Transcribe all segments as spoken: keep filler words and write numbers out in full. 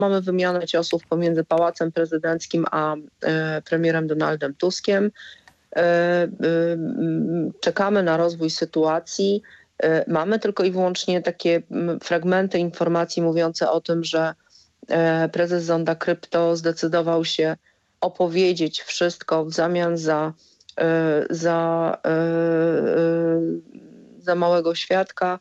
Mamy wymianę ciosów pomiędzy Pałacem Prezydenckim a e, premierem Donaldem Tuskiem. E, e, czekamy na rozwój sytuacji. E, mamy tylko i wyłącznie takie m, fragmenty informacji mówiące o tym, że e, prezes Zonda Krypto zdecydował się opowiedzieć wszystko w zamian za, e, za, e, e, za małego świadka.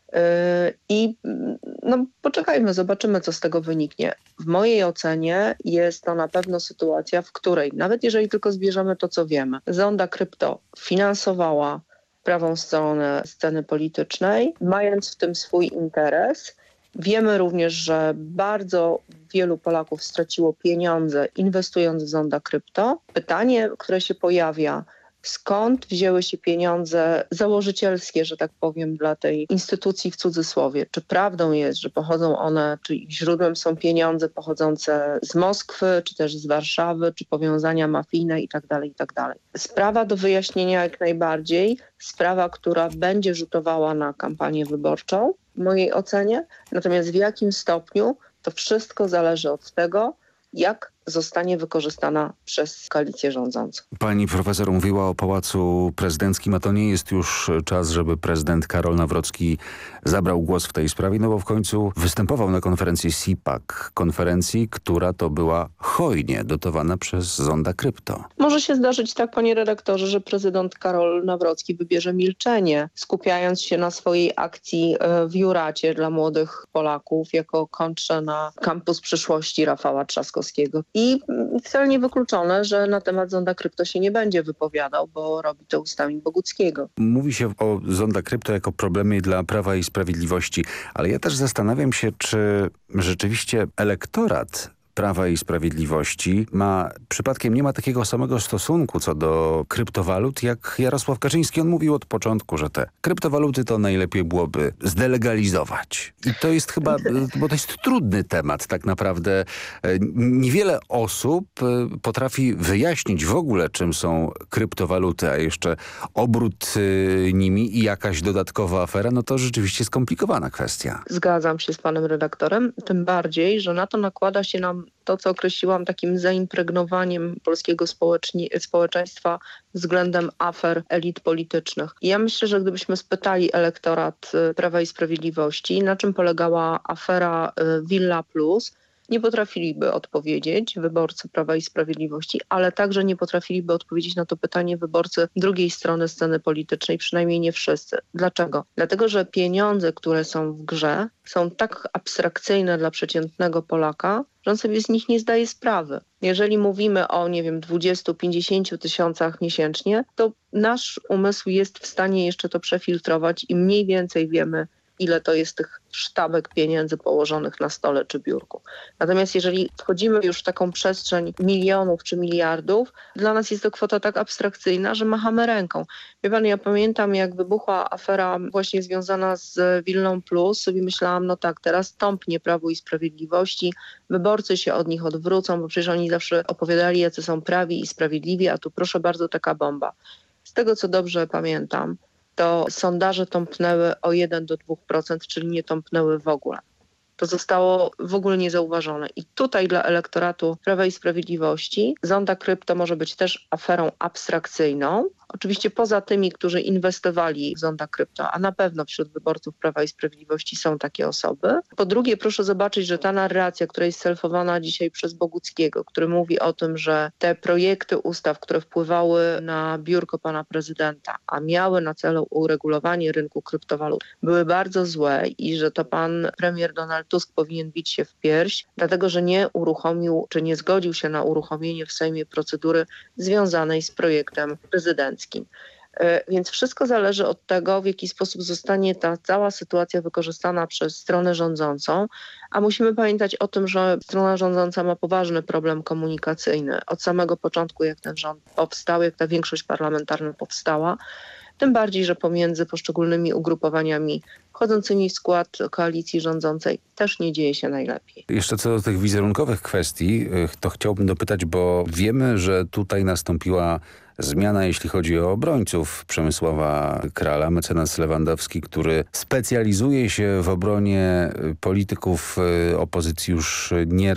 I no, poczekajmy, zobaczymy, co z tego wyniknie. W mojej ocenie jest to na pewno sytuacja, w której, nawet jeżeli tylko zbierzemy to, co wiemy, Zonda Krypto finansowała prawą stronę sceny politycznej, mając w tym swój interes. Wiemy również, że bardzo wielu Polaków straciło pieniądze, inwestując w Zonda Krypto. Pytanie, które się pojawia, skąd wzięły się pieniądze założycielskie, że tak powiem, dla tej instytucji w cudzysłowie? Czy prawdą jest, że pochodzą one, czy ich źródłem są pieniądze pochodzące z Moskwy, czy też z Warszawy, czy powiązania mafijne i tak dalej, i tak dalej. Sprawa do wyjaśnienia jak najbardziej, sprawa, która będzie rzutowała na kampanię wyborczą, w mojej ocenie, natomiast w jakim stopniu, to wszystko zależy od tego, jak zostanie wykorzystana przez koalicję rządzącą. Pani profesor mówiła o Pałacu Prezydenckim, a to nie jest już czas, żeby prezydent Karol Nawrocki zabrał głos w tej sprawie, no bo w końcu występował na konferencji C I P A C, konferencji, która to była hojnie dotowana przez Zonda Krypto. Może się zdarzyć tak, panie redaktorze, że prezydent Karol Nawrocki wybierze milczenie, skupiając się na swojej akcji w Juracie dla młodych Polaków jako kontrze na kampus przyszłości Rafała Trzaskowskiego. I wcale nie wykluczone, że na temat Zonda Krypto się nie będzie wypowiadał, bo robi to ustami Boguckiego. Mówi się o Zonda Krypto jako problemie dla Prawa i Sprawiedliwości, ale ja też zastanawiam się, czy rzeczywiście elektorat Prawa i Sprawiedliwości ma, przypadkiem nie ma takiego samego stosunku co do kryptowalut jak Jarosław Kaczyński. On mówił od początku, że te kryptowaluty to najlepiej byłoby zdelegalizować. I to jest chyba, bo to jest trudny temat tak naprawdę. Niewiele osób potrafi wyjaśnić w ogóle, czym są kryptowaluty, a jeszcze obrót nimi i jakaś dodatkowa afera, no to rzeczywiście skomplikowana kwestia. Zgadzam się z panem redaktorem, tym bardziej, że na to nakłada się nam to, co określiłam takim zaimpregnowaniem polskiego społeczeństwa względem afer elit politycznych. I ja myślę, że gdybyśmy spytali elektorat Prawa i Sprawiedliwości, na czym polegała afera Villa Plus, nie potrafiliby odpowiedzieć wyborcy Prawa i Sprawiedliwości, ale także nie potrafiliby odpowiedzieć na to pytanie wyborcy drugiej strony sceny politycznej, przynajmniej nie wszyscy. Dlaczego? Dlatego, że pieniądze, które są w grze, są tak abstrakcyjne dla przeciętnego Polaka, że on sobie z nich nie zdaje sprawy. Jeżeli mówimy o, nie wiem, dwudziestu pięćdziesięciu tysiącach miesięcznie, to nasz umysł jest w stanie jeszcze to przefiltrować i mniej więcej wiemy, ile to jest tych sztabek pieniędzy położonych na stole czy biurku. Natomiast jeżeli wchodzimy już w taką przestrzeń milionów czy miliardów, dla nas jest to kwota tak abstrakcyjna, że machamy ręką. Wie pan, ja pamiętam, jak wybuchła afera właśnie związana z Villą Plus, sobie myślałam, no tak, teraz tąpnie Prawo i Sprawiedliwości, wyborcy się od nich odwrócą, bo przecież oni zawsze opowiadali, jacy są prawi i sprawiedliwi, a tu proszę bardzo taka bomba. Z tego, co dobrze pamiętam, to sondaże tąpnęły o jeden do dwóch procent, czyli nie tąpnęły w ogóle. To zostało w ogóle niezauważone. I tutaj dla elektoratu Prawa i Sprawiedliwości Zonda Krypto może być też aferą abstrakcyjną. Oczywiście poza tymi, którzy inwestowali w Zonda Krypto, a na pewno wśród wyborców Prawa i Sprawiedliwości są takie osoby. Po drugie, proszę zobaczyć, że ta narracja, która jest selfowana dzisiaj przez Boguckiego, który mówi o tym, że te projekty ustaw, które wpływały na biurko pana prezydenta, a miały na celu uregulowanie rynku kryptowalut, były bardzo złe i że to pan premier Donald Tusk powinien bić się w pierś, dlatego że nie uruchomił, czy nie zgodził się na uruchomienie w Sejmie procedury związanej z projektem prezydenckim. Więc wszystko zależy od tego, w jaki sposób zostanie ta cała sytuacja wykorzystana przez stronę rządzącą, a musimy pamiętać o tym, że strona rządząca ma poważny problem komunikacyjny. Od samego początku, jak ten rząd powstał, jak ta większość parlamentarna powstała, Tym bardziej, że pomiędzy poszczególnymi ugrupowaniami wchodzącymi w skład koalicji rządzącej też nie dzieje się najlepiej. Jeszcze co do tych wizerunkowych kwestii, to chciałbym dopytać, bo wiemy, że tutaj nastąpiła zmiana, jeśli chodzi o obrońców Przemysława Krala, mecenas Lewandowski, który specjalizuje się w obronie polityków opozycji już nie